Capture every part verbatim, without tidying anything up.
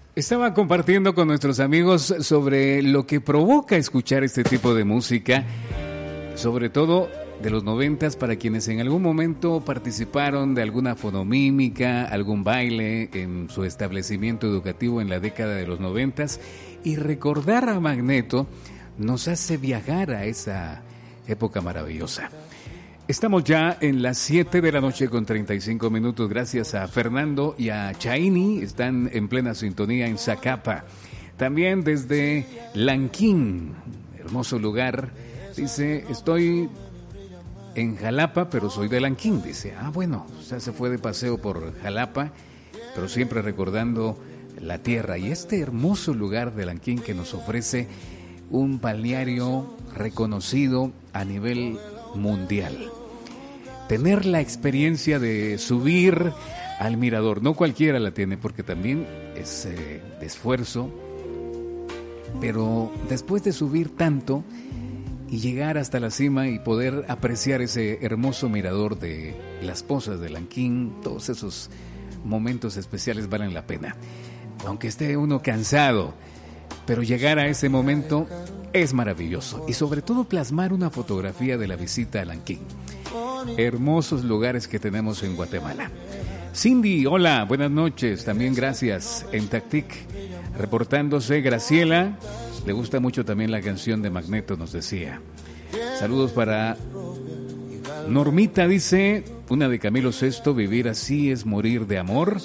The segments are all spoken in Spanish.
Estaba compartiendo con nuestros amigos sobre lo que provoca escuchar este tipo de música, sobre todo de los noventas, para quienes en algún momento participaron de alguna fonomímica, algún baile en su establecimiento educativo en la década de los noventas, y recordar a Magneto nos hace viajar a esa época maravillosa. Estamos ya en las siete de la noche con treinta y cinco minutos. Gracias a Fernando y a Chaini. Están en plena sintonía en Zacapa. También desde Lanquín, hermoso lugar. Dice, estoy en Jalapa, pero soy de Lanquín. Dice, ah, bueno, o sea, se fue de paseo por Jalapa, pero siempre recordando la tierra. Y este hermoso lugar de Lanquín que nos ofrece un balneario reconocido a nivel mundial. Tener la experiencia de subir al mirador, no cualquiera la tiene porque también es eh, de esfuerzo, pero después de subir tanto y llegar hasta la cima y poder apreciar ese hermoso mirador de las pozas de Lanquín, todos esos momentos especiales valen la pena, aunque esté uno cansado, pero llegar a ese momento es maravilloso y sobre todo plasmar una fotografía de la visita a Lanquín. Hermosos lugares que tenemos en Guatemala. Cindy, hola, buenas noches, también gracias. En Tactic, reportándose Graciela, le gusta mucho también la canción de Magneto, nos decía. Saludos para Normita, dice, una de Camilo Sesto, vivir así es morir de amor.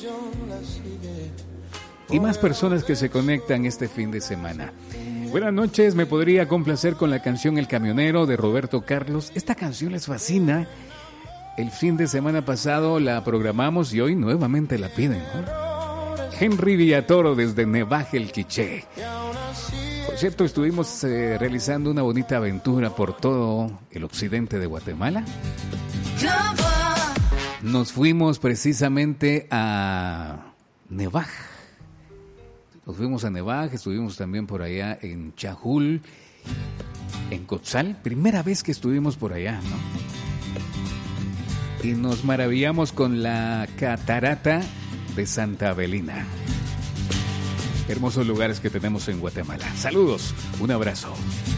Y más personas que se conectan este fin de semana. Buenas noches, me podría complacer con la canción El Camionero de Roberto Carlos. Esta canción les fascina. El fin de semana pasado la programamos y hoy nuevamente la piden, ¿no? Henry Villatoro desde Nevaje el Quiché. Por cierto, estuvimos eh, realizando una bonita aventura por todo el occidente de Guatemala. Nos fuimos precisamente a Nevaj. Nos fuimos a Nevaj, estuvimos también por allá en Chajul, en Cotzal. Primera vez que estuvimos por allá, ¿no? Y nos maravillamos con la catarata de Santa Avelina. Hermosos lugares que tenemos en Guatemala. Saludos, un abrazo.